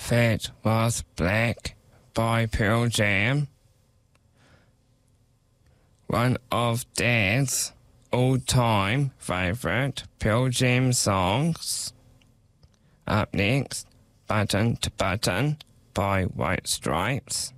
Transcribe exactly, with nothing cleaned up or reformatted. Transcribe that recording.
Fate Was Black by Pearl Jam. One of Dad's all-time favourite Pearl Jam songs. Up next, Button to Button by White Stripes.